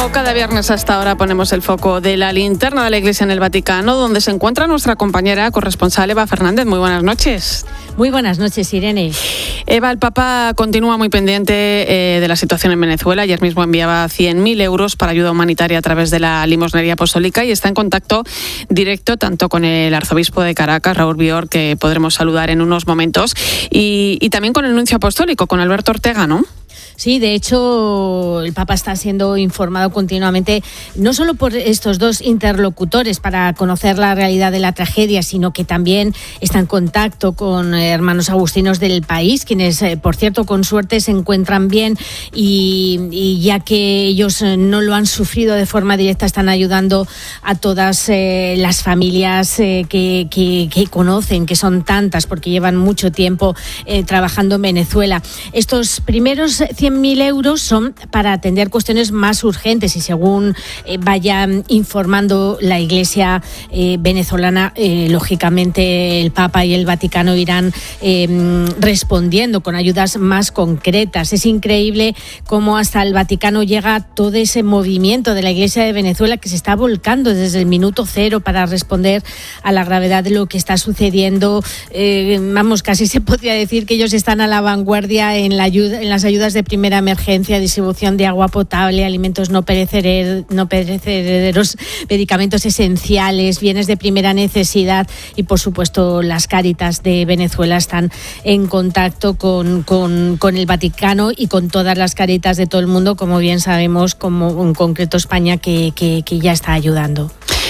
Como cada viernes hasta ahora ponemos el foco de la linterna de la Iglesia en el Vaticano, donde se encuentra nuestra compañera corresponsal Eva Fernández. Muy buenas noches. Muy buenas noches, Irene. Eva, el Papa continúa muy pendiente de la situación en Venezuela. Ayer mismo enviaba 100.000 euros para ayuda humanitaria a través de la limosnería apostólica y está en contacto directo tanto con el arzobispo de Caracas, Raúl Bior, que podremos saludar en unos momentos, y también con el nuncio apostólico, con Alberto Ortega, ¿no? Sí, de hecho, el Papa está siendo informado continuamente, no solo por estos dos interlocutores para conocer la realidad de la tragedia, sino que también está en contacto con hermanos agustinos del país, quienes, por cierto, con suerte se encuentran bien y ya que ellos no lo han sufrido de forma directa, están ayudando a todas las familias que conocen, que son tantas, porque llevan mucho tiempo trabajando en Venezuela. Estos primeros 100.000 euros son para atender cuestiones más urgentes y según vaya informando la Iglesia venezolana, lógicamente el Papa y el Vaticano irán respondiendo con ayudas más concretas. Es increíble cómo hasta el Vaticano llega todo ese movimiento de la Iglesia de Venezuela que se está volcando desde el minuto cero para responder a la gravedad de lo que está sucediendo. Casi se podría decir que ellos están a la vanguardia en las ayudas de primera emergencia, distribución de agua potable, alimentos no perecederos, medicamentos esenciales, bienes de primera necesidad y, por supuesto, las Cáritas de Venezuela están en contacto con el Vaticano y con todas las Cáritas de todo el mundo, como bien sabemos, como en concreto España, que ya está ayudando.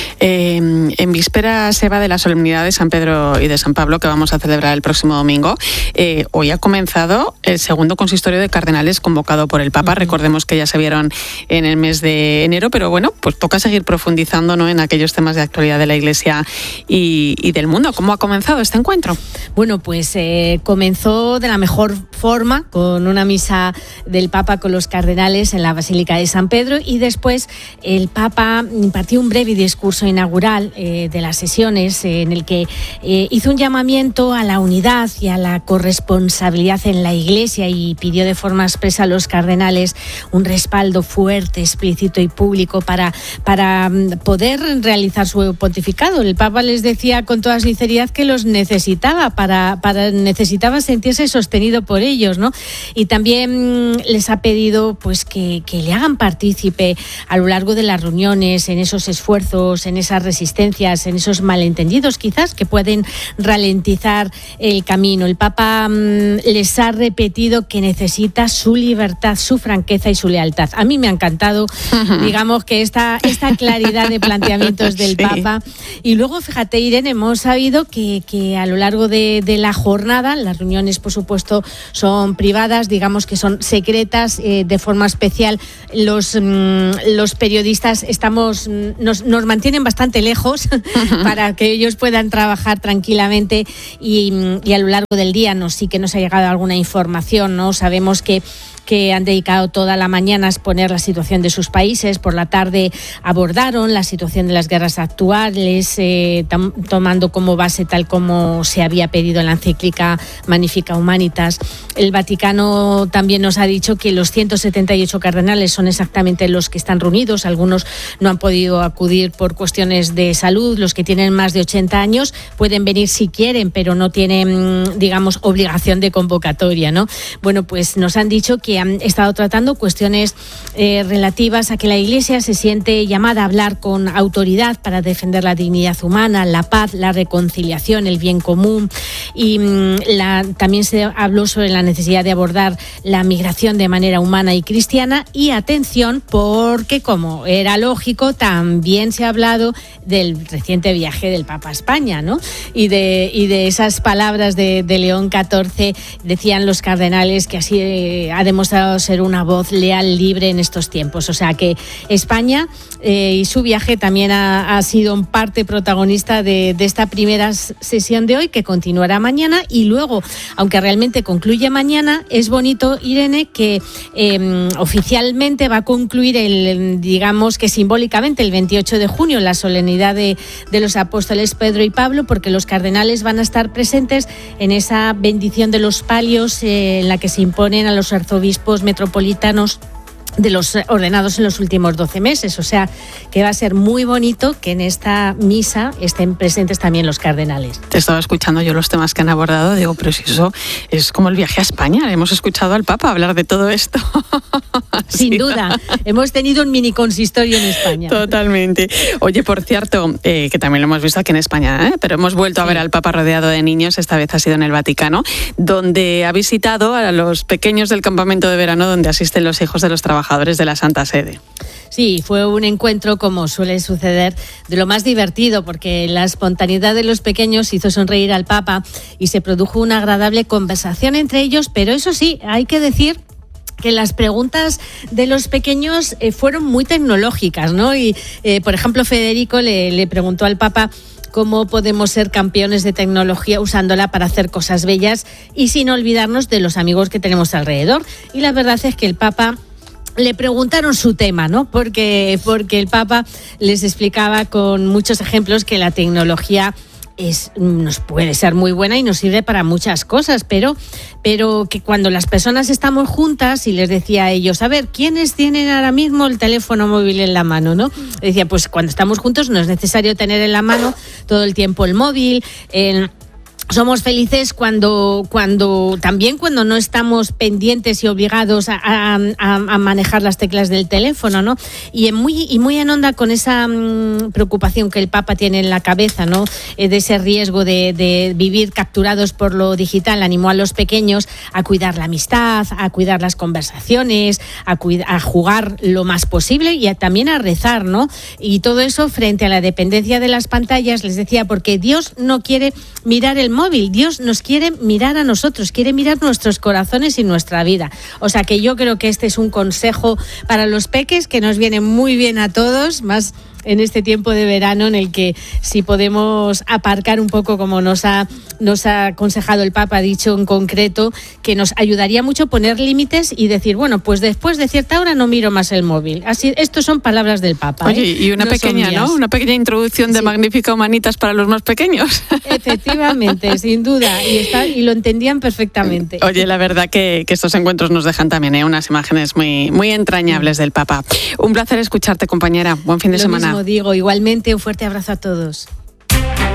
En vísperas, Eva, de la solemnidad de San Pedro y de San Pablo, que vamos a celebrar el próximo domingo, hoy ha comenzado el segundo consistorio de cardenales convocado por el Papa. Recordemos que ya se vieron en el mes de enero, pero bueno, pues toca seguir profundizando, ¿no?, en aquellos temas de actualidad de la Iglesia y del mundo. ¿Cómo ha comenzado este encuentro? Bueno, pues comenzó de la mejor forma, con una misa del Papa con los cardenales en la Basílica de San Pedro, y después el Papa impartió un breve discurso inaugural de las sesiones en el que hizo un llamamiento a la unidad y a la corresponsabilidad en la Iglesia y pidió de forma expresa a los cardenales un respaldo fuerte, explícito y público para poder realizar su pontificado. El Papa les decía con toda sinceridad que los necesitaba necesitaba sentirse sostenido por ellos, ¿no? Y también les ha pedido pues que le hagan partícipe a lo largo de las reuniones en esos esfuerzos, en esas resistencias, en esos malentendidos quizás que pueden ralentizar el camino. El Papa les ha repetido que necesita su libertad, su franqueza y su lealtad. A mí me ha encantado, digamos, que esta claridad de planteamientos del Papa. Y luego, fíjate, Irene, hemos sabido que a lo largo de la jornada, las reuniones, por supuesto, son privadas, digamos que son secretas, de forma especial. Los periodistas nos mantienen bastante lejos para que ellos puedan trabajar tranquilamente y a lo largo del día sí que nos ha llegado alguna información, ¿no? Sabemos que han dedicado toda la mañana a exponer la situación de sus países. Por la tarde abordaron la situación de las guerras actuales, tomando como base, tal como se había pedido en la encíclica Magnificat Humanitas. El Vaticano también nos ha dicho que los 178 cardenales son exactamente los que están reunidos. Algunos no han podido acudir por cuestiones de salud. Los que tienen más de 80 años pueden venir si quieren, pero no tienen, digamos, obligación de convocatoria, ¿no? Bueno, pues nos han dicho que han estado tratando cuestiones relativas a que la Iglesia se siente llamada a hablar con autoridad para defender la dignidad humana, la paz, la reconciliación, el bien común, y también se habló sobre la necesidad de abordar la migración de manera humana y cristiana. Y atención, porque como era lógico, también se ha hablado del reciente viaje del Papa a España, ¿no? Y de esas palabras de León XIV. Decían los cardenales que así ha demostrado ser una voz leal, libre en estos tiempos. O sea que España y su viaje también ha sido parte protagonista de esta primera sesión de hoy, que continuará mañana. Y luego, aunque realmente concluye mañana, es bonito, Irene, que oficialmente va a concluir digamos que simbólicamente el 28 de junio, la solemnidad de los apóstoles Pedro y Pablo, porque los cardenales van a estar presentes en esa bendición de los palios en la que se imponen a los arzobispos metropolitanos de los ordenados en los últimos 12 meses. O sea, que va a ser muy bonito que en esta misa estén presentes también los cardenales. Te estaba escuchando yo los temas que han abordado, digo, pero si eso es como el viaje a España, hemos escuchado al Papa hablar de todo esto. Sin duda, hemos tenido un mini consistorio en España. Totalmente. Oye, por cierto, que también lo hemos visto aquí en España, pero hemos vuelto a ver al Papa rodeado de niños, esta vez ha sido en el Vaticano, donde ha visitado a los pequeños del campamento de verano donde asisten los hijos de los trabajadores de la Santa Sede. Sí, fue un encuentro, como suele suceder, de lo más divertido, porque la espontaneidad de los pequeños hizo sonreír al Papa y se produjo una agradable conversación entre ellos, pero eso sí, hay que decir que las preguntas de los pequeños fueron muy tecnológicas, ¿no? Y, por ejemplo, Federico le preguntó al Papa cómo podemos ser campeones de tecnología usándola para hacer cosas bellas y sin olvidarnos de los amigos que tenemos alrededor. Y la verdad es que el Papa le preguntaron su tema, ¿no? Porque el Papa les explicaba con muchos ejemplos que la tecnología nos puede ser muy buena y nos sirve para muchas cosas, pero que cuando las personas estamos juntas, y les decía a ellos, a ver, ¿quiénes tienen ahora mismo el teléfono móvil en la mano, no? Decía, pues cuando estamos juntos no es necesario tener en la mano todo el tiempo el móvil. Somos felices cuando no estamos pendientes y obligados a manejar las teclas del teléfono, ¿no? Y muy en onda con esa preocupación que el Papa tiene en la cabeza, ¿no? De ese riesgo de vivir capturados por lo digital, animó a los pequeños a cuidar la amistad, a cuidar las conversaciones, a jugar lo más posible y también a rezar, ¿no? Y todo eso frente a la dependencia de las pantallas, les decía, porque Dios no quiere mirar el móvil, Dios nos quiere mirar a nosotros, quiere mirar nuestros corazones y nuestra vida. O sea que yo creo que este es un consejo para los peques que nos viene muy bien a todos, más en este tiempo de verano en el que si podemos aparcar un poco, como nos ha aconsejado el Papa, ha dicho en concreto, que nos ayudaría mucho poner límites y decir, bueno, pues después de cierta hora no miro más el móvil. Así, estos son palabras del Papa. Oye, y una pequeña, ¿no? Una pequeña introducción de Magnífica Humanitas para los más pequeños. Efectivamente, sin duda, y lo entendían perfectamente. Oye, la verdad que estos encuentros nos dejan también unas imágenes muy, muy entrañables del Papa. Un placer escucharte, compañera. Buen fin de semana. Digo, igualmente un fuerte abrazo a todos.